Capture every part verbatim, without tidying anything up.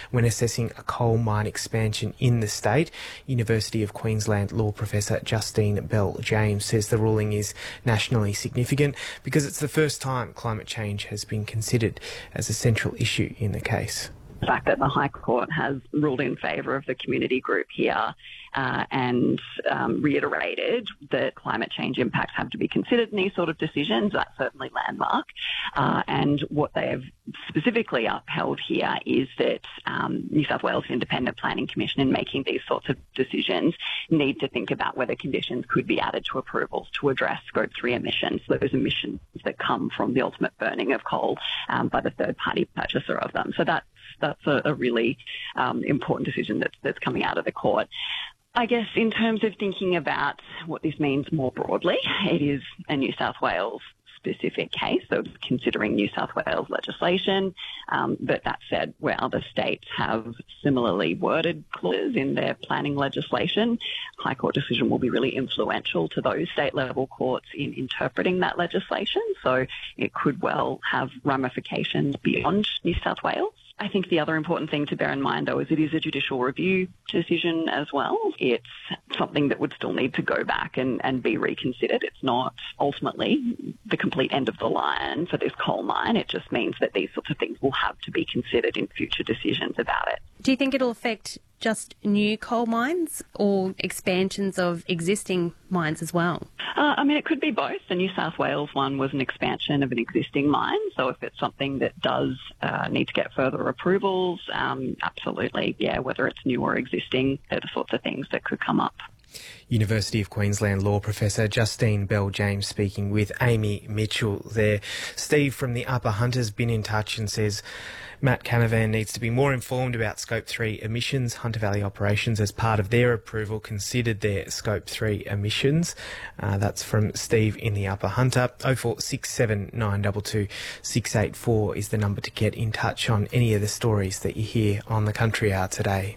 when assessing a coal mine expansion in the state. University of Queensland law professor Justine Bell-James says the ruling is nationally significant because it's the first time climate change has been considered as a central issue in the case. The fact that the High Court has ruled in favour of the community group here uh, and um, reiterated that climate change impacts have to be considered in these sort of decisions, that's certainly landmark. Uh, and what they have specifically upheld here is that um, New South Wales Independent Planning Commission, in making these sorts of decisions, need to think about whether conditions could be added to approvals to address Scope three emissions, those emissions that come from the ultimate burning of coal um, by the third-party purchaser of them. So that's That's a, a really um, important decision that's, that's coming out of the court. I guess in terms of thinking about what this means more broadly, it is a New South Wales specific case, so considering New South Wales legislation. Um, but that said, where other states have similarly worded clauses in their planning legislation, High Court decision will be really influential to those state-level courts in interpreting that legislation. So it could well have ramifications beyond New South Wales. I think the other important thing to bear in mind, though, is it is a judicial review decision as well. It's something that would still need to go back and, and be reconsidered. It's not ultimately the complete end of the line for this coal mine. It just means that these sorts of things will have to be considered in future decisions about it. Do you think it'll affect just new coal mines or expansions of existing mines as well? Uh, I mean, it could be both. The New South Wales one was an expansion of an existing mine, so if it's something that does uh, need to get further approvals, um, absolutely, yeah, whether it's new or existing, they're the sorts of things that could come up. University of Queensland law professor Justine Bell-James speaking with Amy Mitchell there. Steve from the Upper Hunter's been in touch and says Matt Canavan needs to be more informed about Scope three emissions. Hunter Valley Operations, as part of their approval, considered their Scope three emissions. Uh, that's from Steve in the Upper Hunter. oh four six seven nine two two six eight four is the number to get in touch on any of the stories that you hear on the Country Hour today.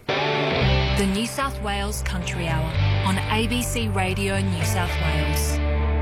The New South Wales Country Hour on A B C Radio New South Wales.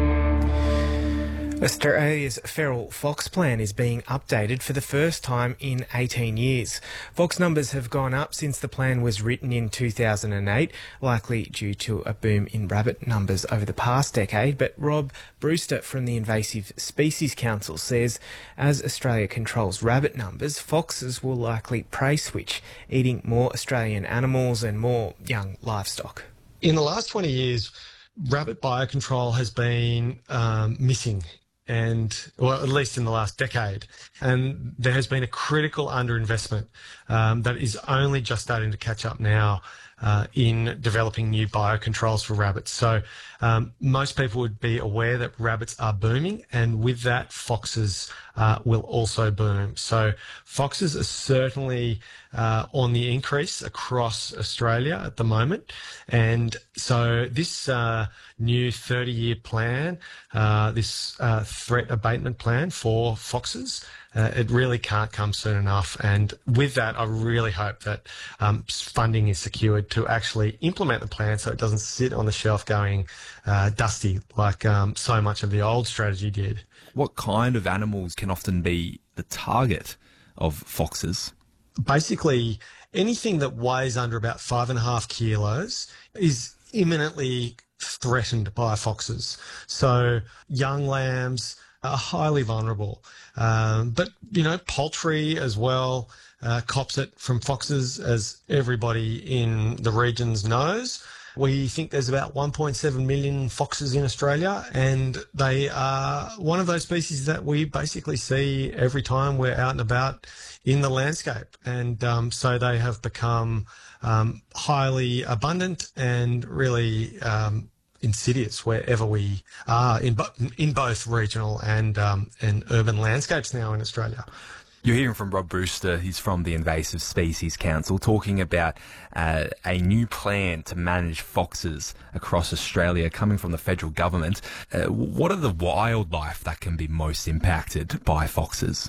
Australia's feral fox plan is being updated for the first time in eighteen years. Fox numbers have gone up since the plan was written in two thousand eight, likely due to a boom in rabbit numbers over the past decade. But Rob Brewster from the Invasive Species Council says as Australia controls rabbit numbers, foxes will likely prey switch, eating more Australian animals and more young livestock. In the last twenty years, rabbit biocontrol has been um, missing. And, well, at least in the last decade. And there has been a critical underinvestment um, that is only just starting to catch up now uh, in developing new biocontrols for rabbits. So um, most people would be aware that rabbits are booming, and with that, foxes uh, will also boom. So foxes are certainly uh, on the increase across Australia at the moment. And so this uh, new thirty-year plan, uh, this uh, threat abatement plan for foxes, uh, it really can't come soon enough. And with that, I really hope that um, funding is secured to actually implement the plan so it doesn't sit on the shelf going uh, dusty like um, so much of the old strategy did. What kind of animals can often be the target of foxes? Basically, anything that weighs under about five and a half kilos is imminently threatened by foxes. So young lambs are highly vulnerable. Um, but, you know, poultry as well uh, cops it from foxes, as everybody in the regions knows. We think there's about one point seven million foxes in Australia, and they are one of those species that we basically see every time we're out and about in the landscape. And um, so they have become um, highly abundant and really um, insidious wherever we are in, bo- in both regional and, um, and urban landscapes now in Australia. You're hearing from Rob Brewster. He's from the Invasive Species Council, talking about uh, a new plan to manage foxes across Australia coming from the federal government. Uh, what are the wildlife that can be most impacted by foxes?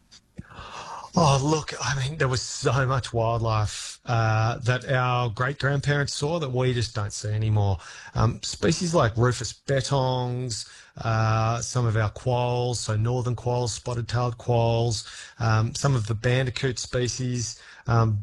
Oh, look, I mean, there was so much wildlife uh, that our great-grandparents saw that we just don't see anymore. Um, species like Rufous bettongs, uh, some of our quolls, so northern quolls, spotted-tailed quolls, um, some of the bandicoot species, um,